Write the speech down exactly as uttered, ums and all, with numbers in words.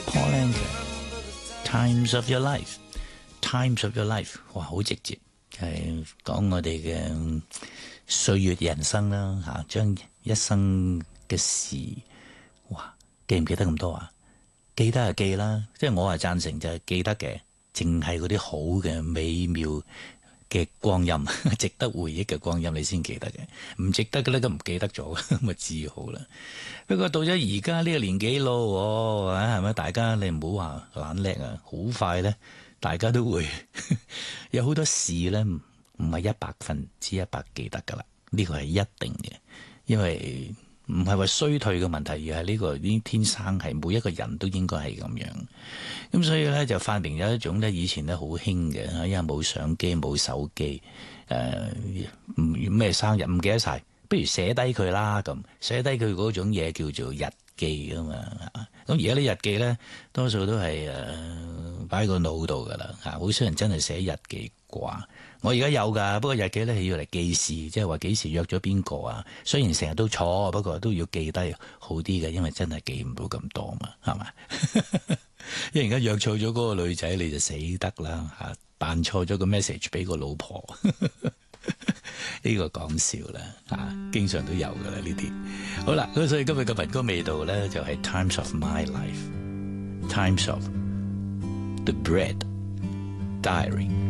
Paul Anka，Times of Your Life，Times of Your Life， 哇，好直接，係講我哋嘅歲月人生啦，吓，將一生嘅事，哇，記唔記得咁多啊？記得就記啦，即係我係贊成就係記得嘅，淨係嗰啲好嘅美妙嘅光陰，值得回憶嘅光陰，你先記得嘅。唔值得嘅咧，都唔記得咗，咁咪至好啦。不過到咗而家呢個年紀咯，係咪？大家你唔好話懶叻啊，好快咧，大家都會有好多事咧，唔係一百分之一百記得噶啦。呢個係一定嘅，因為唔係話衰退嘅問題，而係呢個已經天生係每一個人都應該係咁樣。咁所以咧就發明有一種咧，以前咧好興嘅，因為冇相機冇手機，誒唔咩生日唔記得晒，不如寫低佢啦，咁寫低佢嗰種嘢叫做日記啊嘛。咁而家啲日記咧多數都係誒擺喺個腦度噶啦，嚇，好少人真係寫日記啩。我而家有㗎，不過日記咧係要嚟記事，即係話幾時約咗邊個啊。雖然成日都錯，不過都要記低好啲嘅，因為真係記唔到咁多嘛，係嘛？因為而家約錯咗嗰個女仔，你就死得啦嚇！扮錯咗個 message 俾個老婆，呢個講笑啦嚇，經常都有㗎啦呢啲。好啦，咁所以今日嘅民歌味道咧就係 Times of My Life，Times of the Bread Diary。